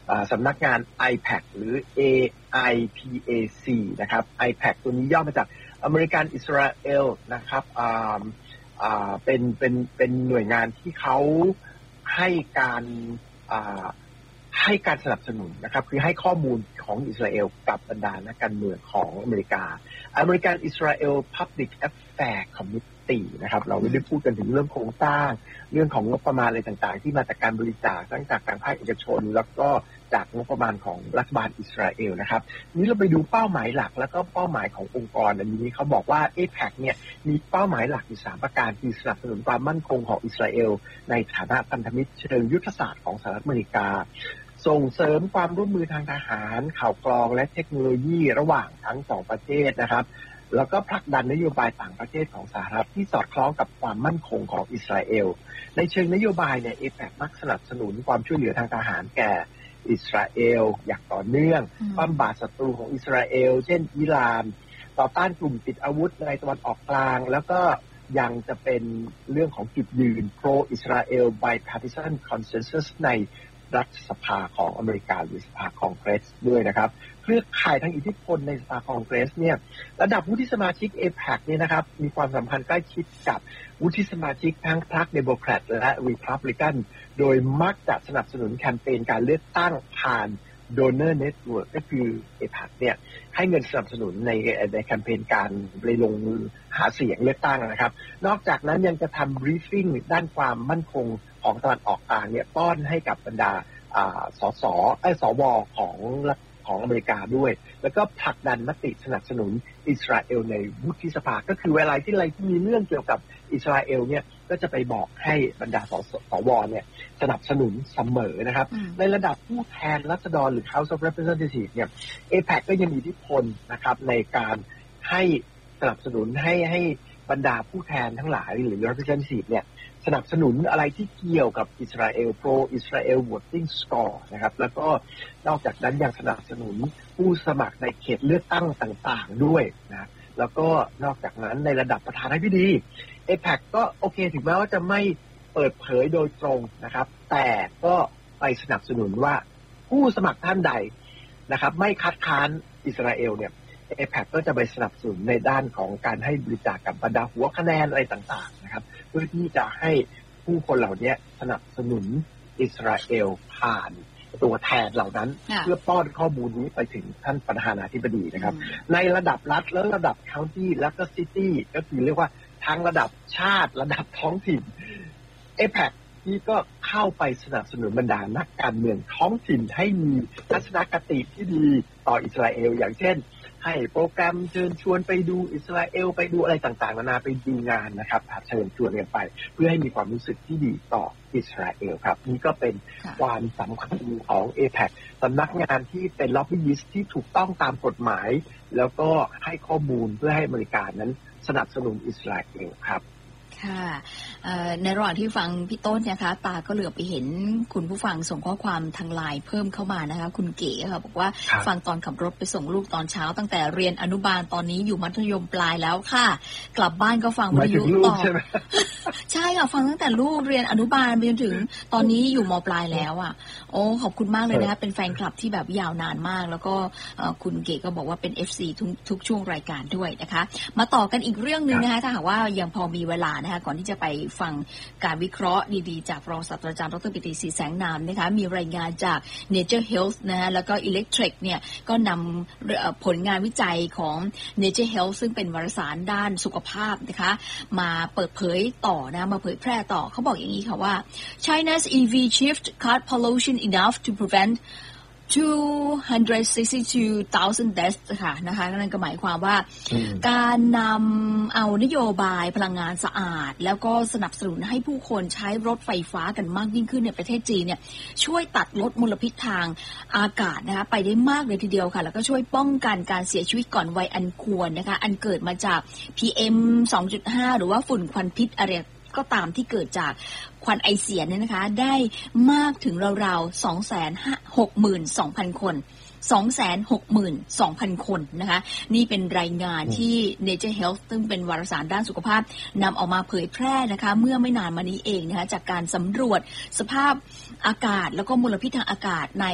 สำนักงาน IPAC หรือ AIPAC นะครับ IPAC ตัวนี้ย่อมาจาก American Israel นะครับเป็นหน่วยงานที่เขาให้การสนับสนุนนะครับคือให้ข้อมูลของอิสราเอลกับบรรดานักการเมืองของอเมริกา American Israel Public Affairs Committee นะครับเราไม่ได้พูดกันถึงเรื่องโครงสร้างเรื่องของงบประมาณอะไรต่างๆที่มาจากการบริจาคทั้งจากทางภาคเอกชนแล้วก็จากงบประมาณของรัฐบาลอิสราเอลนะครับนี้เราไปดูเป้าหมายหลักแล้วก็เป้าหมายขององค์กรอันนี้เขาบอกว่า AIPAC เนี่ยมีเป้าหมายหลักอยู่3ประการคือสนับสนุนความมั่นคงของอิสราเอลในฐานะพันธมิตรเชิงยุทธศาสตร์ของสหรัฐอเมริกาส่งเสริมความร่วมมือทางทหารข่าวกรองและเทคโนโลยีระหว่างทั้ง2ประเทศนะครับแล้วก็ผลักดันนโยบายต่างประเทศของสหรัฐที่สอดคล้องกับความมั่นคงของอิสราเอลในเชิงนโยบายเนี่ย AIPAC มักสนับสนุนความช่วยเหลือทางทหารแก่อิสราเอลอย่างต่อเนื่องคว่ำบาตรศัตรูของอิสราเอลเช่นอิหร่านต่อต้านกลุ่มติดอาวุธในตะวันออกกลางแล้วก็ยังจะเป็นเรื่องของจุดยืน pro Israel bipartisan consensus ในรัฐสภาของอเมริกาหรือสภาคองเกรสด้วยนะครับเครือข่ายทางอิทธิพลในสภาคองเกรสเนี่ยระดับวุฒิสมาชิก AIPAC เนี่ยนะครับมีความสัมพันธ์ใกล้ชิดกับวุฒิสมาชิกทั้งพรรคเดโมแครตและรีพับลิกันโดยมักจะสนับสนุนแคมเปญการเลือกตั้งผ่าน Donor Network ก็คือ AIPAC เนี่ยให้เงินสนับสนุนในแคมเปญการไปลงหาเสียงเลือกตั้งนะครับนอกจากนั้นยังจะทำ briefing ด้านความมั่นคงของตะวันออกกลางเนี่ยป้อนให้กับบรรดาสวของอเมริกาด้วยแล้วก็ผลักดันมติสนับสนุนอิสราเอลในวุฒิสภาก็คือเวลาที่มีเรื่องเกี่ยวกับอิสราเอลเนี่ยก็จะไปบอกให้บรรดาสวเนี่ยสนับสนุนเสมอนะครับในระดับผู้แทนราษฎรหรือ House of Representatives เนี่ย AIPAC ก็ยังมีอิทธิพลนะครับในการให้สนับสนุนให้บรรดาผู้แทนทั้งหลายหรือ Representative เนี่ยสนับสนุนอะไรที่เกี่ยวกับอิสราเอล pro Israel voting score นะครับแล้วก็นอกจากนั้นยังสนับสนุนผู้สมัครในเขตเลือกตั้งต่างๆด้วยนะแล้วก็นอกจากนั้นในระดับประธานาธิบดี AIPAC ก็โอเคถึงแม้ว่าจะไม่เปิดเผยโดยตรงนะครับแต่ก็ไปสนับสนุนว่าผู้สมัครท่านใดนะครับไม่คัดค้านอิสราเอลเนี่ย AIPAC ก็จะไปสนับสนุนในด้านของการให้บริจาคกับบรรดาหัวคะแนนอะไรต่างๆนะครับเพื่อที่จะให้ผู้คนเหล่านี้สนับสนุนอิสราเอลผ่านตัวแทนเหล่านั้นเพื่อป้อนข้อมูลนี้ไปถึงท่านประธานาธิบดีนะครับในระดับรัฐและระดับ county และก็ city ก็คือเรียกว่าทั้งระดับชาติระดับท้องถิ่น AIPAC ที่ก็เข้าไปสนับสนุนบรรดานักการเมืองท้องถิ่นให้มีทัศนคติที่ดีต่ออิสราเอลอย่างเช่นให้โปรแกรมเชิญชวนไปดูอิสราเอลไปดูอะไรต่างๆนานาไปดูงานนะครับเชิญชวนกันไปเพื่อให้มีความรู้สึกที่ดีต่ออิสราเอลครับนี่ก็เป็นความสำคัญของ AIPAC สำนักงานที่เป็นล็อบบี้ยิสต์ที่ถูกต้องตามกฎหมายแล้วก็ให้ข้อมูลเพื่อให้อเมริกานั้นสนับสนุนอิสราเอลครับค่ะในระหว่างที่ฟังพี่ต้นนะคะตาก็เหลือไปเห็นคุณผู้ฟังส่งข้อความทางไลน์เพิ่มเข้ามานะคะคุณเก๋ค่ะบอกว่าฟังตอนขับรถไปส่งลูกตอนเช้าตั้งแต่เรียนอนุบาลตอนนี้อยู่มัธยมปลายแล้วค่ะกลับบ้านก็ฟังวิทยุต่อใช่ค่ะฟังตั้งแต่ลูกเรียนอนุบาลไปจนถึงตอนนี้อยู่ม.ปลายแล้วอ่ะโอ้ขอบคุณมากเลยนะคะเป็นแฟนคลับที่แบบยาวนานมากแล้วก็คุณเก๋ก็บอกว่าเป็น FC ทุกช่วงรายการด้วยนะคะมาต่อกันอีกเรื่องนึงนะคะถ้าหากว่ายังพอมีเวลาก่อนที่จะไปฟังการวิเคราะห์ดีๆจากรองศาสตราจารย์ดร.ปิติศรีแสงนามนะคะมีรายงานจาก Nature Health นะแล้วก็ Electric เนี่ยก็นำผลงานวิจัยของ Nature Health ซึ่งเป็นวารสารด้านสุขภาพนะคะมาเปิดเผยต่อนะมาเผยแพร่ต่อเขาบอกอย่างนี้ค่ะว่า China's EV shift cut pollution enough to prevent 262,000 deaths ค่ะนะคะนั่นก็หมายความว่าการนำเอานโยบายพลังงานสะอาดแล้วก็สนับสนุนให้ผู้คนใช้รถไฟฟ้ากันมากยิ่งขึ้นในประเทศจีนเนี่ยช่วยตัดลดมลพิษทางอากาศนะคะไปได้มากเลยทีเดียวค่ะแล้วก็ช่วยป้องกันการเสียชีวิตก่อนวัยอันควรนะคะอันเกิดมาจาก PM 2.5 หรือว่าฝุ่นควันพิษอะไรก็ตามที่เกิดจากควันไอเสียเนี่ยนะคะได้มากถึงราวๆ 262,000 คน 262,000 คนนะคะนี่เป็นรายงานที่ Nature Health ซึ่งเป็นวารสารด้านสุขภาพนำออกมาเผยแพร่นะคะเมื่อไม่นานมานี้เองนะคะจากการสำรวจสภาพอากาศแล้วก็มลพิษทางอากาศใน